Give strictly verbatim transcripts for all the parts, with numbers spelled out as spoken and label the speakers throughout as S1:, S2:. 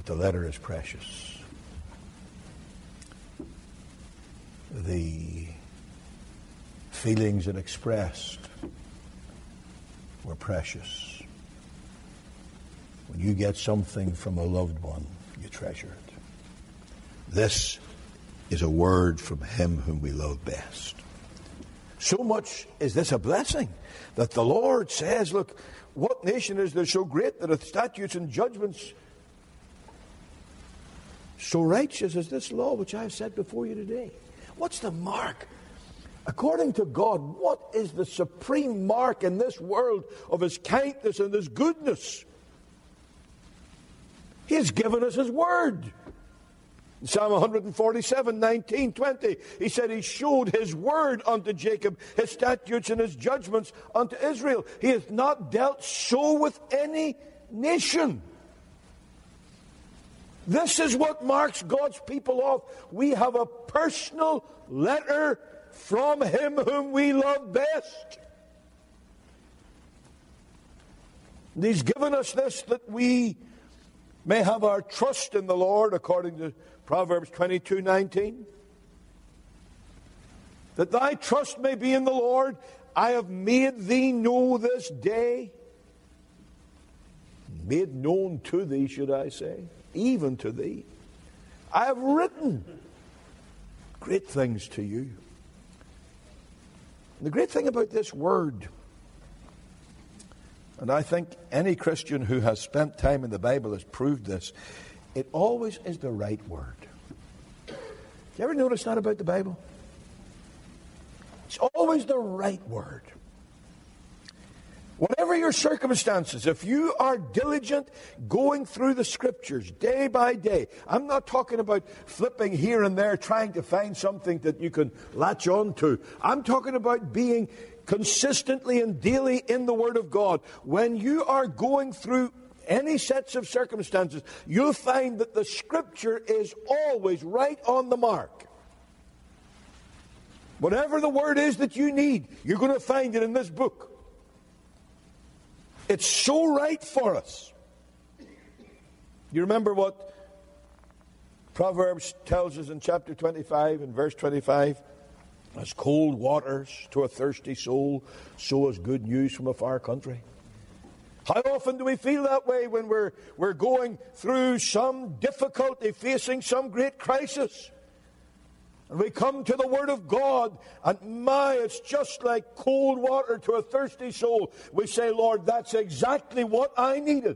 S1: the letter is precious. The feelings it expressed were precious. When you get something from a loved one, you treasure it. This is a word from him whom we love best. So much is this a blessing that the Lord says, look, what nation is there so great that hath statutes and judgments so righteous as this law which I have set before you today? What's the mark? According to God, what is the supreme mark in this world of his kindness and his goodness? He has given us his word. In Psalm one forty-seven, nineteen, twenty, he said he showed his word unto Jacob, his statutes and his judgments unto Israel. He hath not dealt so with any nation. This is what marks God's people off. We have a personal letter from him whom we love best. And he's given us this that we may have our trust in the Lord, according to Proverbs twenty-two, nineteen. That thy trust may be in the Lord. I have made thee know this day. Made known to thee, should I say. Even to thee. I have written great things to you. And the great thing about this word, and I think any Christian who has spent time in the Bible has proved this, it always is the right word. Do you ever notice that about the Bible? It's always the right word. Whatever your circumstances, if you are diligent going through the Scriptures day by day, I'm not talking about flipping here and there trying to find something that you can latch on to. I'm talking about being consistently and daily in the Word of God. When you are going through any sets of circumstances, you'll find that the Scripture is always right on the mark. Whatever the word is that you need, you're going to find it in this book. It's so right for us. You remember what Proverbs tells us in chapter twenty-five and verse twenty-five? As cold waters to a thirsty soul, so is good news from a far country. How often do we feel that way when we're, we're going through some difficulty, facing some great crisis? And we come to the Word of God, and my, it's just like cold water to a thirsty soul. We say, Lord, that's exactly what I needed.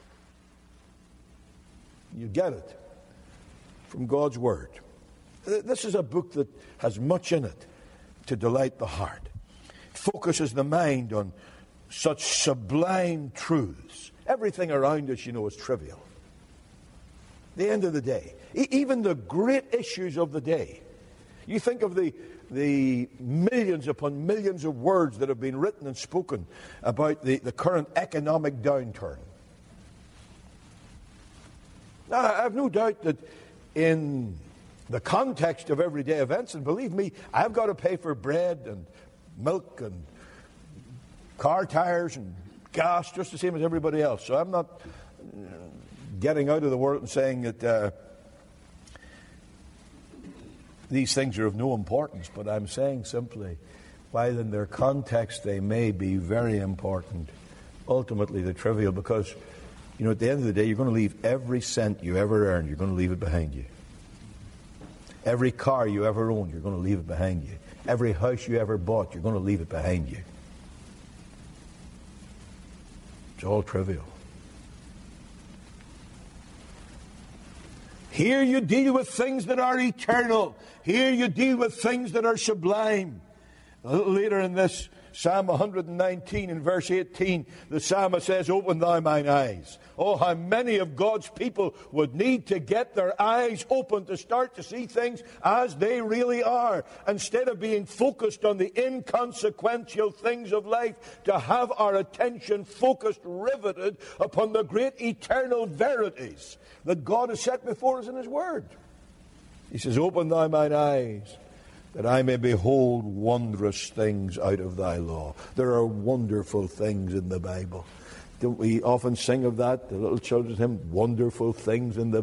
S1: You get it from God's Word. This is a book that has much in it to delight the heart. It focuses the mind on such sublime truths. Everything around us, you know, is trivial. At the end of the day, e- even the great issues of the day. You think of the, the millions upon millions of words that have been written and spoken about the, the current economic downturn. Now, I have no doubt that in the context of everyday events, and believe me, I've got to pay for bread and milk and car tires and gas just the same as everybody else. So I'm not getting out of the world and saying that uh, these things are of no importance, but I'm saying simply, while in their context they may be very important, ultimately they're trivial because, you know, at the end of the day, you're going to leave every cent you ever earned, you're going to leave it behind you. Every car you ever owned, you're going to leave it behind you. Every house you ever bought, you're going to leave it behind you. It's all trivial. Here you deal with things that are eternal. Here you deal with things that are sublime. A little later in this Psalm one nineteen in verse eighteen, the psalmist says, "Open thou mine eyes." Oh, how many of God's people would need to get their eyes open to start to see things as they really are, instead of being focused on the inconsequential things of life, to have our attention focused, riveted upon the great eternal verities that God has set before us in His Word. He says, "Open thou mine eyes, that I may behold wondrous things out of thy law." There are wonderful things in the Bible. Don't we often sing of that, the little children's hymn, wonderful things in the